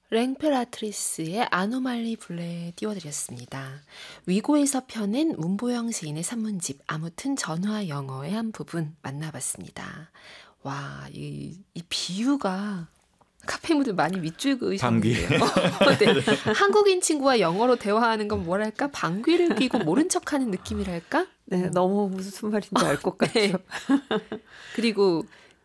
랭페라트리스의 아노말리 블레 띄워드렸습니다. 위고에서 펴낸 문보영 시인의 산문집 아무튼 전화 영어의 한 부분 만나봤습니다. 와, 이 비유가 카페인분들 많이 밑줄 그으셨는데요. 네. 한국인 친구와 영어로 대화하는 건 뭐랄까? 방귀를 뀌고 모른 척하는 느낌이랄까? 네, 너무 무슨 말인지 알 것 같아요. 네. 그리고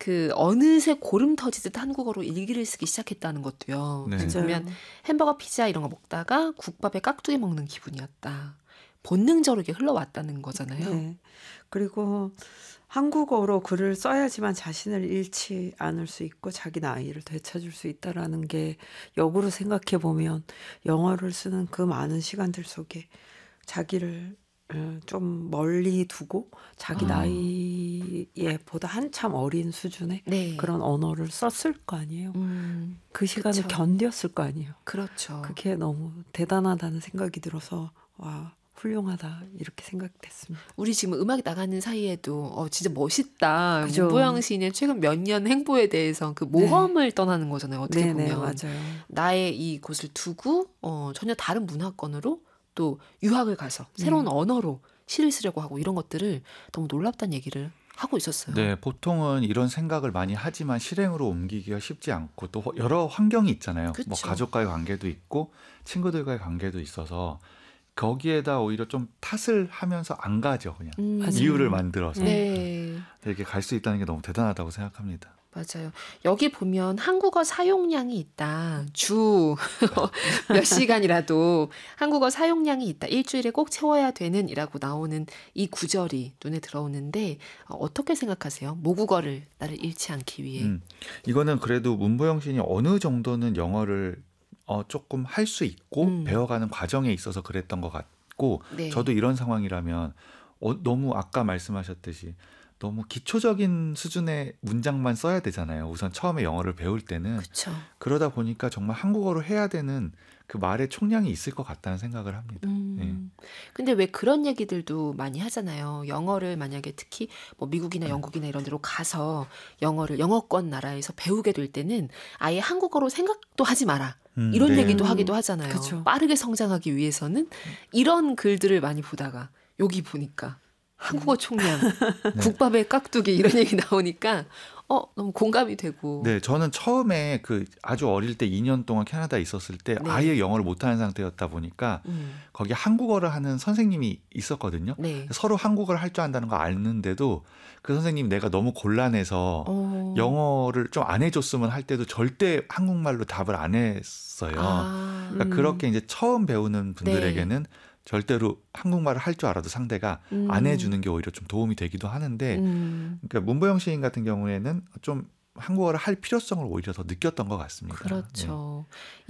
어느새 고름 터지듯 한국어로 일기를 쓰기 시작했다는 것도요. 네. 보면 햄버거, 피자 이런 거 먹다가 국밥에 깍두기 먹는 기분이었다. 본능적으로 이렇게 흘러왔다는 거잖아요. 네. 그리고 한국어로 글을 써야지만 자신을 잃지 않을 수 있고 자기 나이를 되찾을 수 있다라는 게 역으로 생각해 보면 영어를 쓰는 그 많은 시간들 속에 자기를 좀 멀리 두고 자기 나이에 보다 한참 어린 수준의 네. 그런 언어를 썼을 거 아니에요. 그 시간을 그쵸. 견뎠을 거 아니에요. 그렇죠. 그게 너무 대단하다는 생각이 들어서 와 훌륭하다 이렇게 생각됐습니다. 우리 지금 음악이 나가는 사이에도 진짜 멋있다. 그죠. 문보영 시인의 최근 몇 년 행보에 대해서 그 모험을 떠나는 거잖아요. 어떻게 네네 보면. 맞아요. 나의 이 곳을 두고 전혀 다른 문화권으로 또 유학을 가서 새로운 언어로 시를 쓰려고 하고 이런 것들을 너무 놀랍다는 얘기를 하고 있었어요. 네, 보통은 이런 생각을 많이 하지만 실행으로 옮기기가 쉽지 않고 또 여러 환경이 있잖아요. 그쵸. 뭐 가족과의 관계도 있고 친구들과의 관계도 있어서 거기에다 오히려 좀 탓을 하면서 안 가죠. 그냥 이유를 만들어서 네. 이렇게 갈 수 있다는 게 너무 대단하다고 생각합니다. 맞아요. 여기 보면 한국어 사용량이 있다. 주 몇 시간이라도 한국어 사용량이 있다. 일주일에 꼭 채워야 되는 이라고 나오는 이 구절이 눈에 들어오는데 어떻게 생각하세요? 모국어를 나를 잃지 않기 위해. 이거는 그래도 문보영 시인이 어느 정도는 영어를 조금 할 수 있고 배워가는 과정에 있어서 그랬던 것 같고 네. 저도 이런 상황이라면 너무 아까 말씀하셨듯이 너무 기초적인 수준의 문장만 써야 되잖아요. 우선 처음에 영어를 배울 때는. 그렇죠. 그러다 보니까 정말 한국어로 해야 되는 그 말의 총량이 있을 것 같다는 생각을 합니다. 네. 근데 왜 그런 얘기들도 많이 하잖아요. 영어를 만약에 특히 뭐 미국이나 영국이나 이런 데로 가서 영어를 영어권 나라에서 배우게 될 때는 아예 한국어로 생각도 하지 마라. 이런 네. 얘기도 하기도 하잖아요. 그쵸. 빠르게 성장하기 위해서는 이런 글들을 많이 보다가 여기 보니까 한국어 총량, 국밥에 깍두기 이런 얘기 나오니까 너무 공감이 되고. 네, 저는 처음에 아주 어릴 때 2년 동안 캐나다에 있었을 때 네. 아예 영어를 못하는 상태였다 보니까 거기 한국어를 하는 선생님이 있었거든요. 네. 서로 한국어를 할 줄 안다는 거 아는데도 그 선생님이 내가 너무 곤란해서 영어를 좀 안 해줬으면 할 때도 절대 한국말로 답을 안 했어요. 그러니까 그렇게 이제 처음 배우는 분들에게는 절대로 한국말을 할 줄 알아도 상대가 안 해주는 게 오히려 좀 도움이 되기도 하는데 그러니까 문보영 시인 같은 경우에는 좀 한국어를 할 필요성을 오히려 더 느꼈던 것 같습니다. 그렇죠.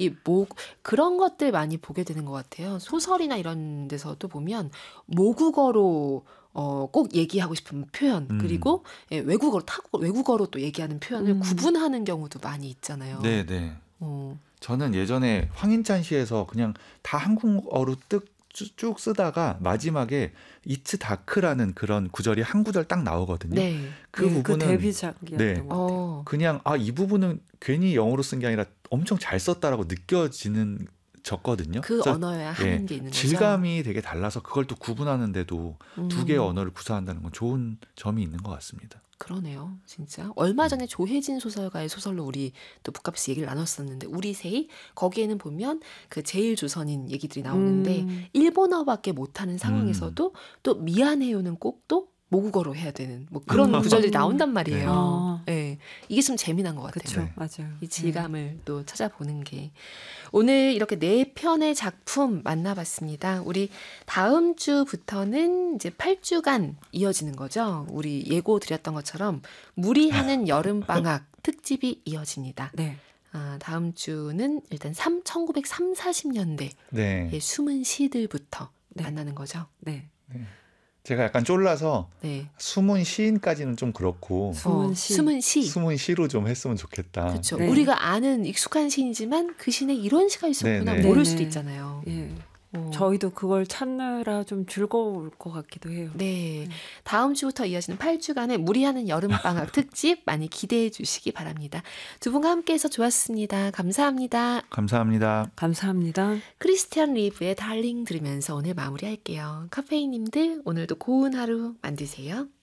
그런 것들 많이 보게 되는 것 같아요. 소설이나 이런 데서도 보면 모국어로 꼭 얘기하고 싶은 표현 그리고 외국어로 또 얘기하는 표현을 구분하는 경우도 많이 있잖아요. 네. 저는 예전에 황인찬 시에서 그냥 다 한국어로 쭉 쓰다가 마지막에 It's Dark라는 그런 구절이 한 구절 딱 나오거든요. 네. 그 부분은 그 데뷔작이었던 것 같아요. 그냥 이 부분은 괜히 영어로 쓴 게 아니라 엄청 잘 썼다라고 느껴지는 졌거든요. 그 언어여야 하는 게 있는 거죠. 질감이 되게 달라서 그걸 또 구분하는데도 두 개의 언어를 구사한다는 건 좋은 점이 있는 것 같습니다. 그러네요. 진짜. 얼마 전에 조혜진 소설가의 소설로 우리 또 북카페에서 얘기를 나눴었는데 우리세이 거기에는 보면 그 제일조선인 얘기들이 나오는데 일본어밖에 못하는 상황에서도 또 미안해요는 꼭 또 모국어로 해야 되는 뭐 그런 구절들이 나온단 말이에요. 네. 이게 좀 재미난 것 같아요. 그렇죠. 맞아요. 이 질감을 또 찾아보는 게. 오늘 이렇게 4편의 작품 만나봤습니다. 우리 다음 주부터는 이제 8주간 이어지는 거죠. 우리 예고 드렸던 것처럼 무리하는 여름방학 특집이 이어집니다. 네. 다음 주는 일단 1930-40년대의 숨은 시들부터 만나는 거죠. 네. 제가 약간 쫄라서 숨은 시인까지는 좀 그렇고 숨은 시로 좀 했으면 좋겠다. 그렇죠. 우리가 아는 익숙한 시인이지만 그 시인에 이런 시가 있었구나 모를 수도 있잖아요. 저희도 그걸 찾느라 좀 즐거울 것 같기도 해요. 네. 다음 주부터 이어지는 8주간의 무리하는 여름방학 특집 많이 기대해 주시기 바랍니다. 두 분과 함께해서 좋았습니다. 감사합니다. 감사합니다. 감사합니다. 크리스티안 리브의 달링 들으면서 오늘 마무리할게요. 카페인님들 오늘도 고운 하루 만드세요.